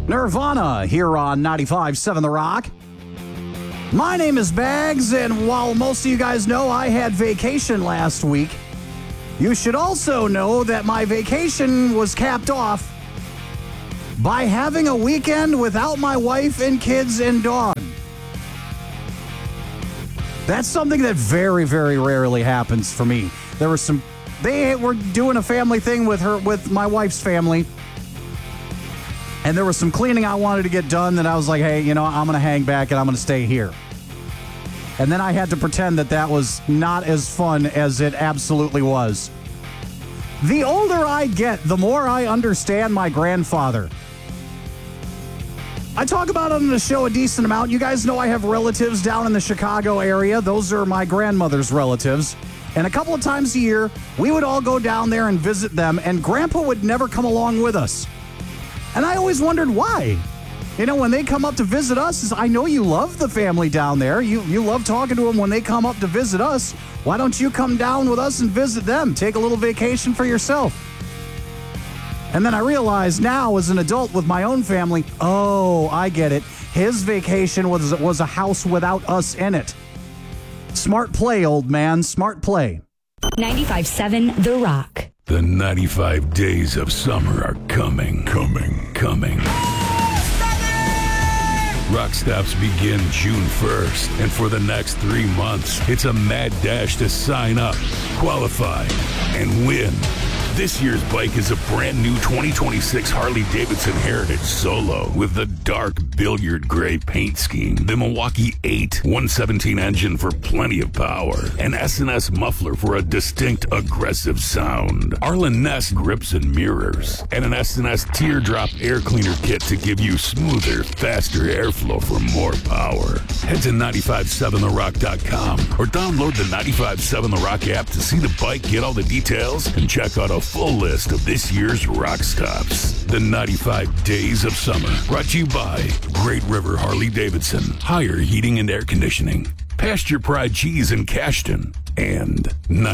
Nirvana here on 95.7 The Rock. My name is Bags, and while most of you guys know I had vacation last week, you should also know that my vacation was capped off by having a weekend without my wife and kids and dog. That's something that very, very rarely happens for me. They were doing a family thing with my wife's family. And there was some cleaning I wanted to get done that I was like, hey, I'm going to hang back and I'm going to stay here. And then I had to pretend that was not as fun as it absolutely was. The older I get, the more I understand my grandfather. I talk about it on the show a decent amount. You guys know I have relatives down in the Chicago area. Those are my grandmother's relatives. And a couple of times a year, we would all go down there and visit them, and Grandpa would never come along with us. And I always wondered why. When they come up to visit us, I know you love the family down there. You love talking to them when they come up to visit us. Why don't you come down with us and visit them? Take a little vacation for yourself. And then I realized now as an adult with my own family, oh, I get it. His vacation was a house without us in it. Smart play, old man. Smart play. 95.7 The Rock. The 95 days of summer are coming. Rock stops begin June 1st, and for the next 3 months, it's a mad dash to sign up, qualify, and win. This year's bike is a brand new 2026 Harley-Davidson Heritage Solo with the dark billiard gray paint scheme, the Milwaukee 8 117 engine for plenty of power, an S&S muffler for a distinct aggressive sound, Arlen Ness grips and mirrors, and an S&S teardrop air cleaner kit to give you smoother, faster airflow for more power. Head to 957therock.com or download the 957 The Rock app to see the bike, get all the details, and check out a full list of this year's rock stops. The 95 Days of Summer, brought to you by Great River Harley-Davidson, Higher Heating and Air Conditioning, Pasture Pride Cheese in Cashton, and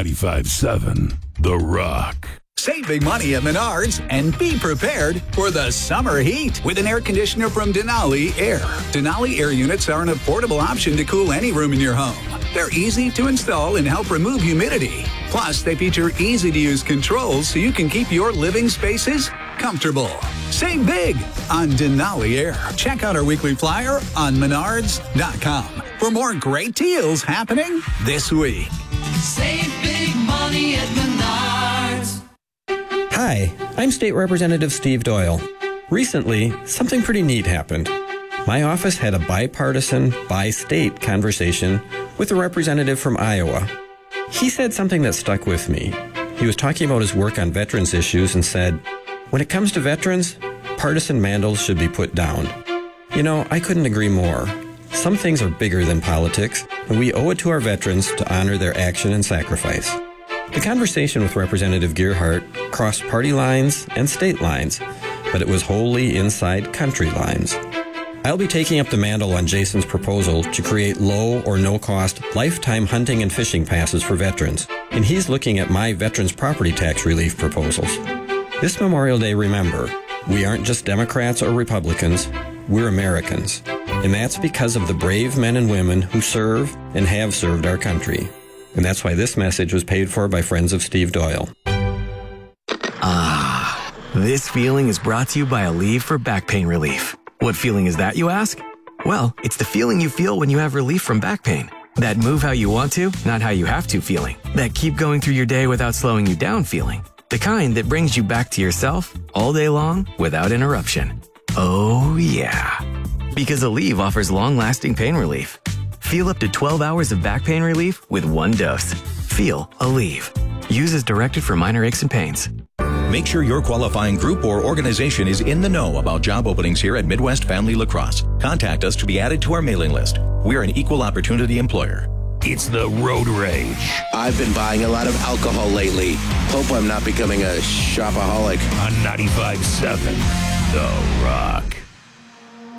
95.7 The Rock. Save big money at Menards and be prepared for the summer heat with an air conditioner from Denali Air. Denali Air units are an affordable option to cool any room in your home. They're easy to install and help remove humidity. Plus, they feature easy-to-use controls so you can keep your living spaces comfortable. Save big on Denali Air. Check out our weekly flyer on Menards.com for more great deals happening this week. Save big money at Menards. Hi, I'm State Representative Steve Doyle. Recently, something pretty neat happened. My office had a bipartisan, bi-state conversation with a representative from Iowa. He said something that stuck with me. He was talking about his work on veterans issues and said, when it comes to veterans, partisan mantles should be put down. I couldn't agree more. Some things are bigger than politics, and we owe it to our veterans to honor their action and sacrifice. The conversation with Representative Gearhart crossed party lines and state lines, but it was wholly inside country lines. I'll be taking up the mantle on Jason's proposal to create low or no-cost lifetime hunting and fishing passes for veterans, and he's looking at my veterans property tax relief proposals. This Memorial Day, remember, we aren't just Democrats or Republicans, we're Americans, and that's because of the brave men and women who serve and have served our country. And that's why this message was paid for by friends of Steve Doyle. This feeling is brought to you by Aleve for back pain relief. What feeling is that, you ask? Well, it's the feeling you feel when you have relief from back pain. That move how you want to, not how you have to feeling. That keep going through your day without slowing you down feeling. The kind that brings you back to yourself all day long without interruption. Oh, yeah. Because Aleve offers long-lasting pain relief. Feel up to 12 hours of back pain relief with one dose. Feel Aleve. Use as directed for minor aches and pains. Make sure your qualifying group or organization is in the know about job openings here at Midwest Family Lacrosse. Contact us to be added to our mailing list. We're an equal opportunity employer. It's the Road Rage I've been buying a lot of alcohol lately. Hope I'm not becoming a shopaholic. on 95.7 The Rock.